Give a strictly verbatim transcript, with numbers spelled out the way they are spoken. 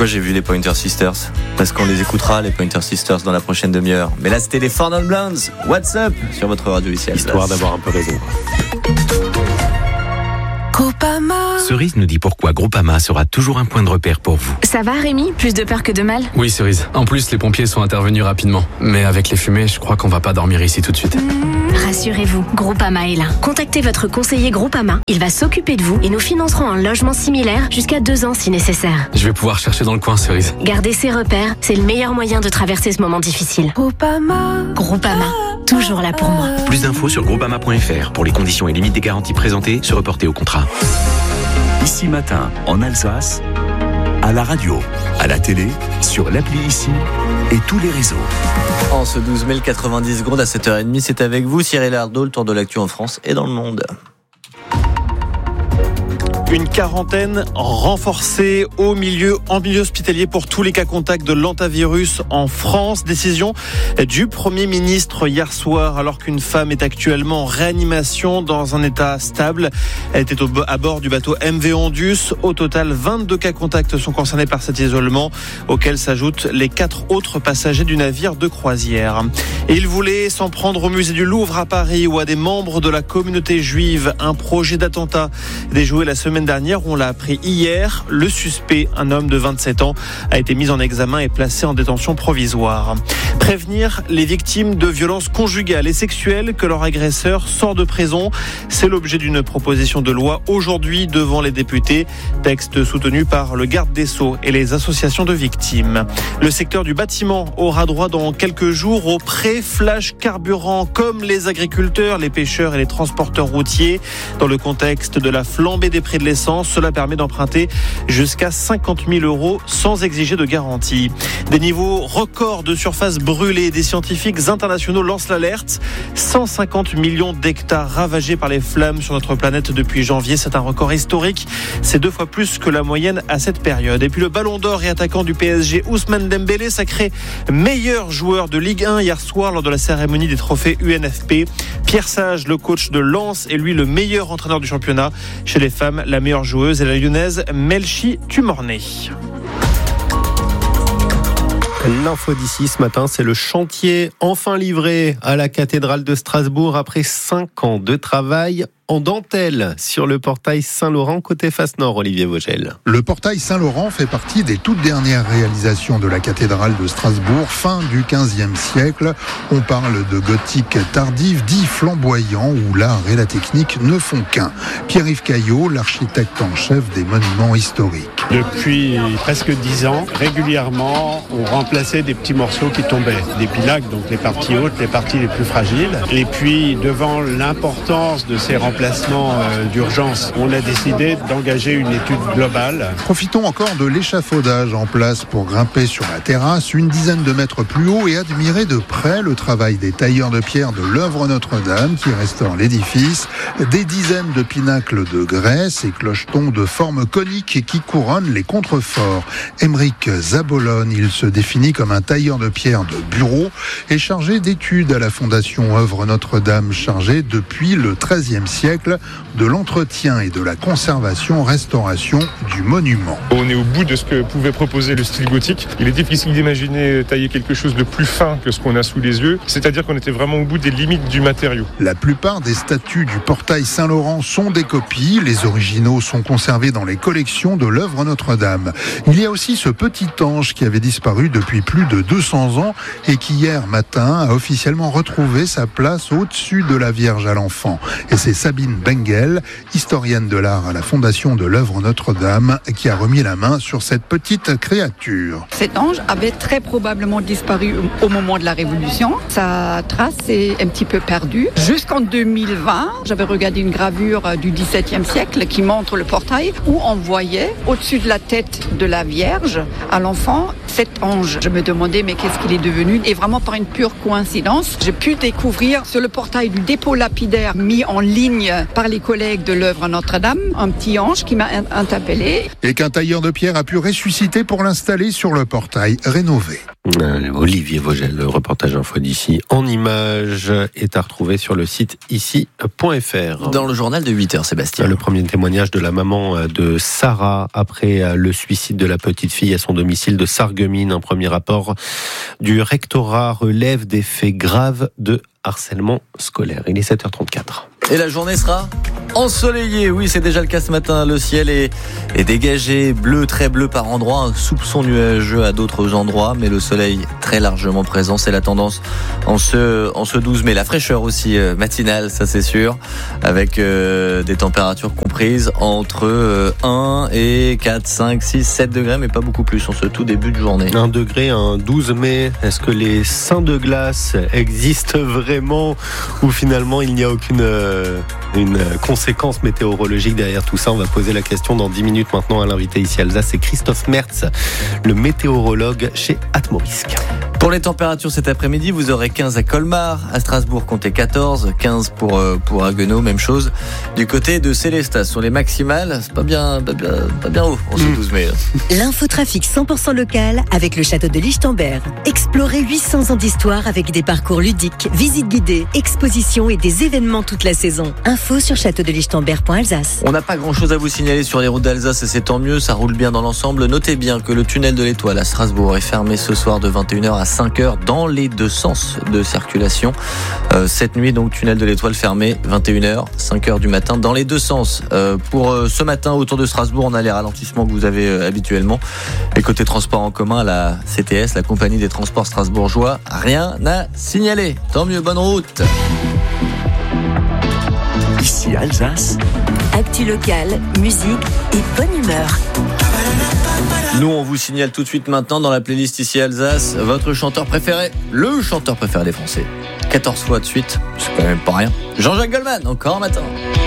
Pourquoi j'ai vu les Pointer Sisters ? Parce qu'on les écoutera, les Pointer Sisters, dans la prochaine demi-heure. Mais là, c'était les Four Non Blondes. What's up sur votre radio ici. Histoire d'avoir un peu raison. Groupama. Cerise nous dit pourquoi Groupama sera toujours un point de repère pour vous. Ça va Rémi ? Plus de peur que de mal ? Oui Cerise. En plus, les pompiers sont intervenus rapidement. Mais avec les fumées, je crois qu'on va pas dormir ici tout de suite. Rassurez-vous, Groupama est là. Contactez votre conseiller Groupama. Il va s'occuper de vous et nous financerons un logement similaire jusqu'à deux ans si nécessaire. Je vais pouvoir chercher dans le coin, Cerise. Gardez ses repères, c'est le meilleur moyen de traverser ce moment difficile. Groupama. Groupama, toujours là pour moi. Plus d'infos sur groupama point f r. Pour les conditions et limites des garanties présentées, se reporter au contrat. Ici Matin, en Alsace, à la radio, à la télé, sur l'appli Ici et tous les réseaux. En ce douze mai, quatre-vingt-dix secondes à sept heures trente, c'est avec vous Cyril Ardo, le tour de l'actu en France et dans le monde. Une quarantaine renforcée au milieu, en milieu hospitalier pour tous les cas contacts de l'hantavirus en France. Décision du Premier ministre hier soir, alors qu'une femme est actuellement en réanimation dans un état stable. Elle était au, à bord du bateau M V Ondus. Au total, vingt-deux cas contacts sont concernés par cet isolement, auxquels s'ajoutent les quatre autres passagers du navire de croisière. Et il voulait s'en prendre au musée du Louvre à Paris ou à des membres de la communauté juive. Un projet d'attentat déjoué la semaine dernière, on l'a appris hier. Le suspect, un homme de vingt-sept ans, a été mis en examen et placé en détention provisoire. Prévenir les victimes de violences conjugales et sexuelles que leur agresseur sort de prison, c'est l'objet d'une proposition de loi aujourd'hui devant les députés. Texte soutenu par le garde des Sceaux et les associations de victimes. Le secteur du bâtiment aura droit dans quelques jours au prêt flash carburant, comme les agriculteurs, les pêcheurs et les transporteurs routiers. Dans le contexte de la flambée des prix de l'essence, cela permet d'emprunter jusqu'à cinquante mille euros sans exiger de garantie. Des niveaux records de surface brûlée. Des scientifiques internationaux lancent l'alerte. cent cinquante millions d'hectares ravagés par les flammes sur notre planète depuis janvier. C'est un record historique. C'est deux fois plus que la moyenne à cette période. Et puis le ballon d'or et attaquant du P S G, Ousmane Dembélé, sacré meilleur joueur de Ligue un hier soir lors de la cérémonie des trophées U N F P. Pierre Sage, le coach de Lens, est lui le meilleur entraîneur du championnat. Chez les femmes, la meilleure joueuse est la lyonnaise Melchi Tumorné. L'info d'ici ce matin, c'est le chantier enfin livré à la cathédrale de Strasbourg après cinq ans de travail en dentelle sur le portail Saint-Laurent côté face nord, Olivier Vogel. Le portail Saint-Laurent fait partie des toutes dernières réalisations de la cathédrale de Strasbourg, fin du quinzième siècle. On parle de gothique tardive, dit flamboyant, où l'art et la technique ne font qu'un. Pierre-Yves Caillot, l'architecte en chef des monuments historiques. Depuis presque dix ans, régulièrement, on remplaçait des petits morceaux qui tombaient, des pilaques, donc les parties hautes, les parties les plus fragiles. Et puis, devant l'importance de ces remplacements euh, d'urgence, on a décidé d'engager une étude globale. Profitons encore de l'échafaudage en place pour grimper sur la terrasse, une dizaine de mètres plus haut, et admirer de près le travail des tailleurs de pierre de l'œuvre Notre-Dame qui restaure l'édifice. Des dizaines de pinacles de Grèce et clochetons de forme conique qui couronnent les contreforts. Émeric Zabolone, il se définit comme un tailleur de pierre de bureau et chargé d'études à la Fondation œuvre Notre-Dame, chargé depuis le treizième siècle de l'entretien et de la conservation-restauration du monument. On est au bout de ce que pouvait proposer le style gothique. Il est difficile d'imaginer tailler quelque chose de plus fin que ce qu'on a sous les yeux, c'est-à-dire qu'on était vraiment au bout des limites du matériau. La plupart des statues du portail Saint-Laurent sont des copies, les originaux sont conservés dans les collections de l'œuvre Notre-Dame. Il y a aussi ce petit ange qui avait disparu depuis plus de deux cents ans et qui hier matin a officiellement retrouvé sa place au-dessus de la Vierge à l'Enfant. Et c'est Sabine Bengel, historienne de l'art à la Fondation de l'œuvre Notre-Dame, qui a remis la main sur cette petite créature. Cet ange avait très probablement disparu au moment de la Révolution. Sa trace est un petit peu perdue. Jusqu'en deux mille vingt, j'avais regardé une gravure du dix-septième siècle qui montre le portail où on voyait au-dessus de la tête de la Vierge à l'Enfant cet ange. Je me demandais mais qu'est-ce qu'il est devenu? Et vraiment par une pure coïncidence, j'ai pu découvrir sur le portail du dépôt lapidaire mis en ligne ligne par les collègues de l'œuvre Notre-Dame, un petit ange qui m'a interpellé. Et qu'un tailleur de pierre a pu ressusciter pour l'installer sur le portail rénové. Euh, Olivier Vogel, le reportage Info d'ici en images est à retrouver sur le site ici point f r. Dans le journal de huit heures, Sébastien. Le premier témoignage de la maman de Sarah après le suicide de la petite fille à son domicile de Sarreguemines. Un premier rapport du rectorat relève des faits graves de harcèlement scolaire. Il est sept heures trente-quatre. Et la journée sera ensoleillée. Oui, c'est déjà le cas ce matin. Le ciel est, est dégagé, bleu, très bleu par endroits, un soupçon nuageux à d'autres endroits, mais le soleil très largement présent. C'est la tendance en ce, en ce douze mai. La fraîcheur aussi euh, matinale, ça c'est sûr, avec euh, des températures comprises entre euh, un et quatre, cinq, six, sept degrés, mais pas beaucoup plus en ce tout début de journée. un degré, un douze mai. Est-ce que les seins de glace existent vraiment ou finalement il n'y a aucune euh, une conséquence météorologique derrière tout ça? On va poser la question dans dix minutes maintenant à l'invité ici à Alsace. C'est Christophe Mertz, le météorologue chez Atmorisk. Pour les températures cet après-midi, vous aurez quinze à Colmar, à Strasbourg comptez quatorze, quinze pour euh, pour Haguenau, même chose. Du côté de Célestat, sur les maximales, c'est pas bien pas bien, pas bien haut en ce douze mai. L'infotrafic cent pour cent local avec le château de Lichtenberg. Explorez huit cents ans d'histoire avec des parcours ludiques, visites guidées, expositions et des événements toute la saison. Info sur château de lichtenberg point alsace. On n'a pas grand-chose à vous signaler sur les routes d'Alsace et c'est tant mieux, ça roule bien dans l'ensemble. Notez bien que le tunnel de l'Étoile à Strasbourg est fermé ce soir de vingt et une heures à cinq heures dans les deux sens de circulation. Euh, cette nuit, donc, tunnel de l'Étoile fermé, vingt et une heures, cinq heures du matin, dans les deux sens. Euh, pour euh, ce matin, autour de Strasbourg, on a les ralentissements que vous avez euh, habituellement. Et côté transport en commun, la C T S, la compagnie des transports strasbourgeois, rien à signaler. Tant mieux, bonne route. Ici Alsace. Actu locale, musique et bonne humeur. Nous, on vous signale tout de suite maintenant dans la playlist ici Alsace, votre chanteur préféré, le chanteur préféré des Français. quatorze fois de suite, c'est quand même pas rien. Jean-Jacques Goldman, encore un matin.